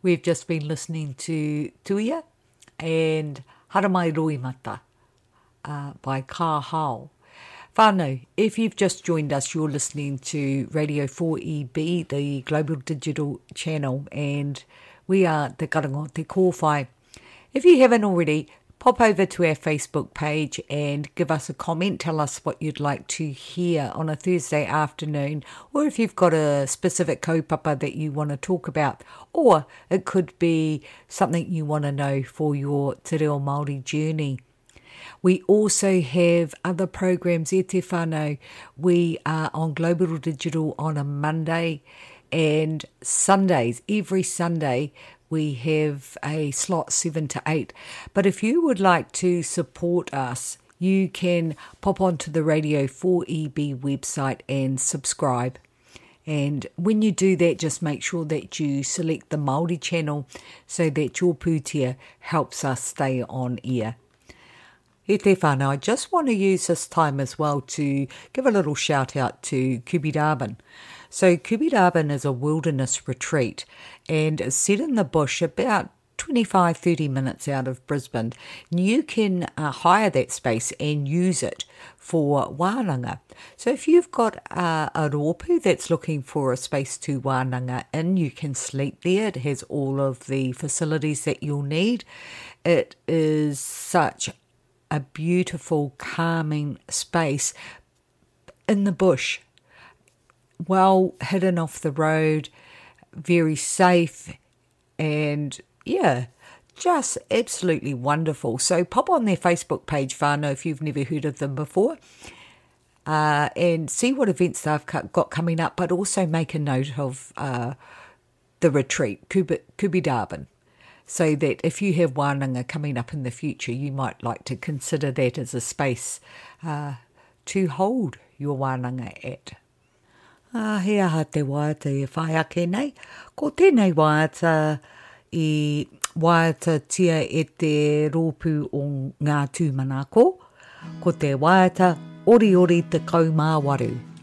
We've just been listening to Tuia and Haramai Roimata by Ka Hao. Whānau, if you've just joined us, you're listening to Radio 4EB, the Global Digital Channel, and we are Te Karango Te Kōwhai. If you haven't already, pop over to our Facebook page and give us a comment. Tell us what you'd like to hear on a Thursday afternoon, or if you've got a specific kaupapa that you want to talk about, or it could be something you want to know for your Te Reo Māori journey. We also have other programs, e te whānau. We are on Global Digital on a Monday, and Sundays, every Sunday, we have a slot 7 to 8. But if you would like to support us, you can pop onto the Radio 4EB website and subscribe. And when you do that, just make sure that you select the Māori channel so that your pūtea helps us stay on air. E te whānau, I just want to use this time as well to give a little shout out to Kubiraben. So Kubiraben is a wilderness retreat and is set in the bush about 25-30 minutes out of Brisbane. You can hire that space and use it for wānanga. So if you've got a rōpū that's looking for a space to wānanga in, you can sleep there. It has all of the facilities that you'll need. It is such a beautiful, calming space in the bush, well hidden off the road, very safe, and just absolutely wonderful. So pop on their Facebook page, whānau, if you've never heard of them before, and see what events they've got coming up, but also make a note of the retreat, Kubiraben, so that if you have wānanga coming up in the future, you might like to consider that as a space to hold your wānanga at. He aha te waiata e whai ake nei. Ko tēnei waiata i waiata tia e te rōpū o ngā tūmanako. Ko te waiata ori ori te kaumāwaru.